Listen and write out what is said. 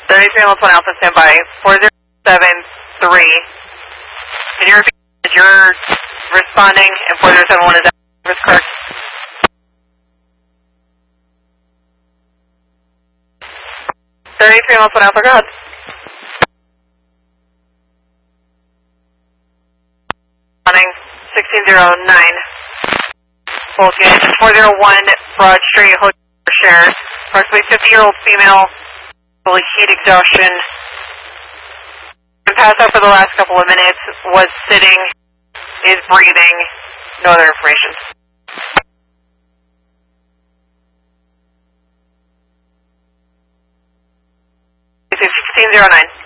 33 Alpha Alpha, standby. 4073. Can you repeat? You're responding, and 4071 is out. Is correct. 33 Alpha Alpha, go ahead. Responding, 1609. Both units, 401 Broad Street, Hotel Share. Approximately 50-year-old female, fully heat exhaustion. Been passed out for the last couple of minutes, was sitting, is breathing, no other information. It's 1609.